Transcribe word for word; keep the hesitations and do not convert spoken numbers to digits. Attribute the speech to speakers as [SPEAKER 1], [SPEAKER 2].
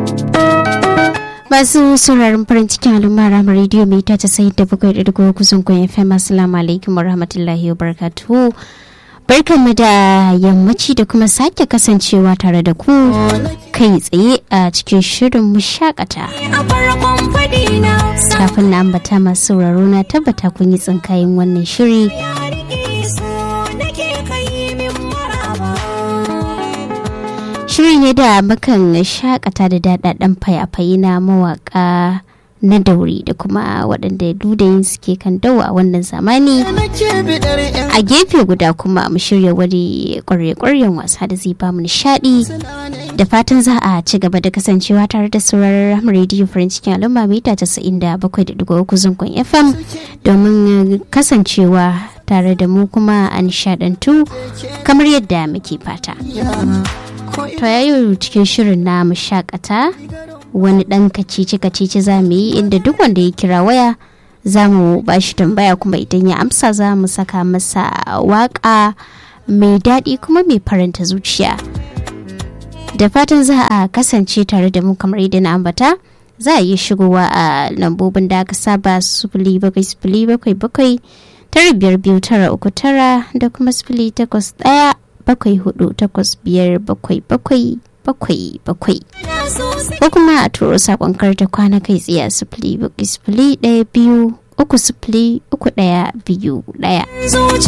[SPEAKER 1] Masu sauraron farin cikin al'umma ramar rediyo mai ta casa'in da bakwai da dugu kusan kun F M. Assalamu alaikum wa rahmatullahi wa barakatuhu. Barkanmu da yammaci da kuma sake kasancewa tare da ku kai tsaye a cikin shirin mu shakata. Kafin na ambata masu sauraro na tabbata kun yi tsinkayen wannan shiri. Shiri ne da mukan shakata da daɗaɗɗen fayafayi na mawaƙa na dauri da kuma waɗanda dudayin suke kan dawa a wannan zamani. A gefe guda kuma mu shirya wani ƙwarya-ƙwaryen wasa da zai bamu nishaɗi. Da fatan za a ci gaba da kasancewa tare da sauraron rediyo farin cikin al'umma mita casa'in da bakwai da digo uku zangon F M domin kasancewa tare da mu kuma a nishaɗantu kamar yadda muke fata. To yayin cikin shirin na mu shakata wani dan kacici kacici za mu yi inda duk wanda ya kira waya za mu ba shi tambaya kuma idan ya amsa za mu saka masa waka mai daɗi kuma mai faranta zuciya. Da fatan za a kasance tare da mu kamar idan na ambata za a yi shigowa a lambobin da aka saba sufuli bakwai sufuli bakwai bakwai tara biyar biyu tara uku tara da kuma sufuli takwas ɗaya bakwai hudu takwas biyar bakwai bakwai bakwai bakwai ko kuma a turo sakon karta kwana kai tsaye a sifili bakwai sifili ɗaya biyu uku sifili uku ɗaya biyu ɗaya.